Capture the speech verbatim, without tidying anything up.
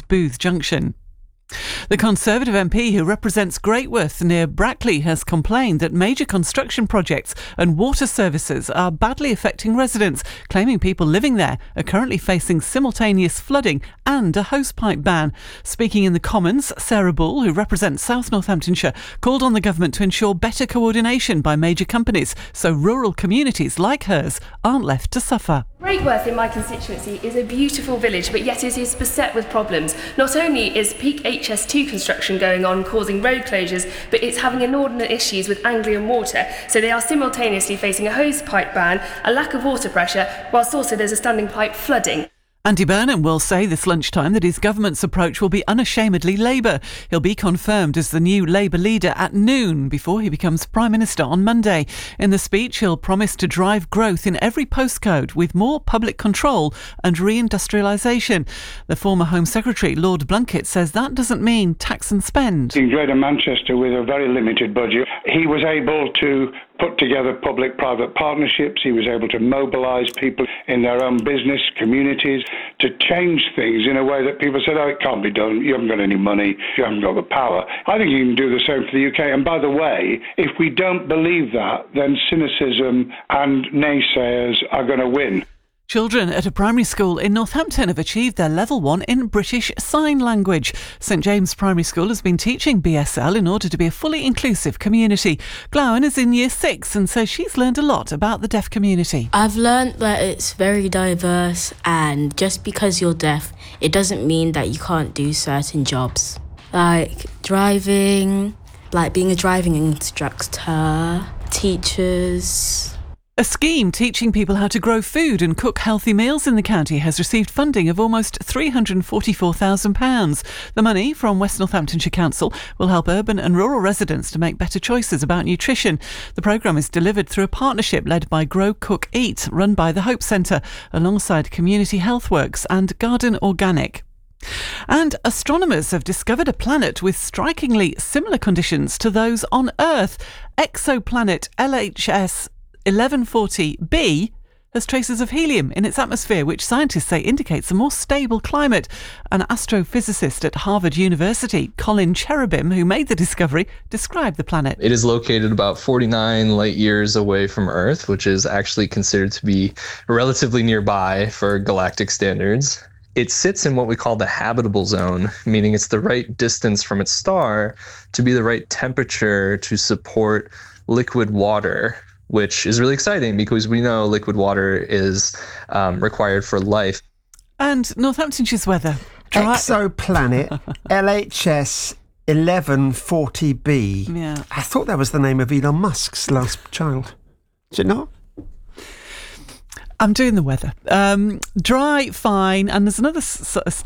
Booth Junction. The Conservative M P who represents Greatworth near Brackley has complained that major construction projects and water services are badly affecting residents, claiming people living there are currently facing simultaneous flooding and a hosepipe ban. Speaking in the Commons, Sarah Bull, who represents South Northamptonshire, called on the government to ensure better coordination by major companies so rural communities like hers aren't left to suffer. Greatworth in my constituency is a beautiful village, but yet it is beset with problems. Not only is peak H S two construction going on causing road closures, but it's having inordinate issues with Anglian water, so they are simultaneously facing a hosepipe ban, a lack of water pressure, whilst also there's a standing pipe flooding. Andy Burnham will say this lunchtime that his government's approach will be unashamedly Labour. He'll be confirmed as the new Labour leader at noon before he becomes Prime Minister on Monday. In the speech, he'll promise to drive growth in every postcode with more public control and reindustrialisation. The former Home Secretary, Lord Blunkett, says that doesn't mean tax and spend. In Greater Manchester, with a very limited budget, he was able to put together public-private partnerships. He was able to mobilise people in their own business communities to change things in a way that people said, oh, it can't be done, you haven't got any money, you haven't got the power. I think you can do the same for the U K. And by the way, if we don't believe that, then cynicism and naysayers are going to win. Children at a primary school in Northampton have achieved their level one in British Sign Language. St James Primary School has been teaching B S L in order to be a fully inclusive community. Glowen is in year six and says she's learned a lot about the deaf community. I've learned that it's very diverse, and just because you're deaf, it doesn't mean that you can't do certain jobs. Like driving, like being a driving instructor, teachers. A scheme teaching people how to grow food and cook healthy meals in the county has received funding of almost three hundred forty-four thousand pounds. The money from West Northamptonshire Council will help urban and rural residents to make better choices about nutrition. The programme is delivered through a partnership led by Grow Cook Eat, run by the Hope Centre, alongside Community Healthworks and Garden Organic. And astronomers have discovered a planet with strikingly similar conditions to those on Earth. Exoplanet L H S eleven forty b has traces of helium in its atmosphere, which scientists say indicates a more stable climate. An astrophysicist at Harvard University, Colin Cherubim, who made the discovery, described the planet. It is located about forty-nine light years away from Earth, which is actually considered to be relatively nearby for galactic standards. It sits in what we call the habitable zone, meaning it's the right distance from its star to be the right temperature to support liquid water, which is really exciting because we know liquid water is um, required for life. And Northamptonshire's weather. Dry- Exoplanet L H S eleven forty b. Yeah. I thought that was the name of Elon Musk's last child. Is it not? I'm doing the weather. Um, dry, fine, and there's another s- s-